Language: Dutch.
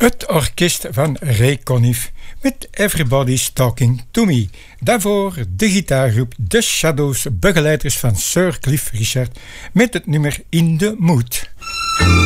Het orkest van Ray Conniff met Everybody's Talking to Me. Daarvoor de gitaargroep The Shadows, begeleiders van Sir Cliff Richard met het nummer In the Mood.